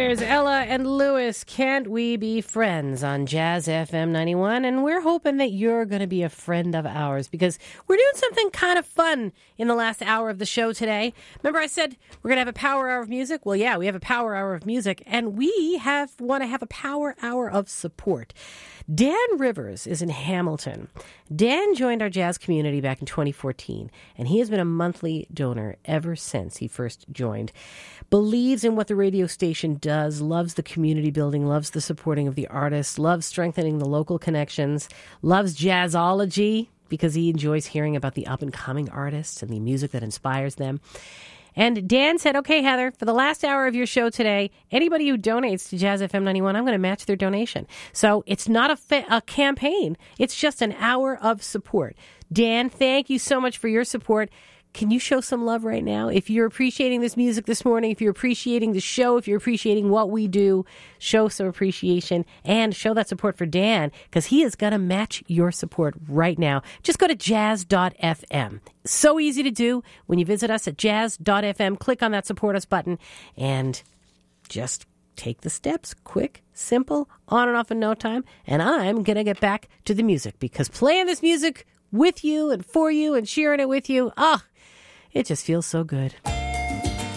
There's Ella and Lewis. Can't we be friends on Jazz FM 91? And we're hoping that you're going to be a friend of ours because we're doing something kind of fun in the last hour of the show today. Remember I said we're going to have a power hour of music? Well, yeah, we have a power hour of music, and we want to have a power hour of support. Dan Rivers is in Hamilton. Dan joined our jazz community back in 2014, and he has been a monthly donor ever since he first joined. Believes in what the radio station does, loves the community building, loves the supporting of the artists, loves strengthening the local connections, loves jazzology because he enjoys hearing about the up-and-coming artists and the music that inspires them. And Dan said, okay, Heather, for the last hour of your show today, anybody who donates to Jazz FM 91, I'm going to match their donation. So it's not a campaign. It's just an hour of support. Dan, thank you so much for your support. Can you show some love right now? If you're appreciating this music this morning, if you're appreciating the show, if you're appreciating what we do, show some appreciation and show that support for Dan because he is going to match your support right now. Just go to jazz.fm. So easy to do. When you visit us at jazz.fm, click on that support us button and just take the steps. Quick, simple, on and off in no time. And I'm going to get back to the music because playing this music with you and for you and sharing it with you, it just feels so good.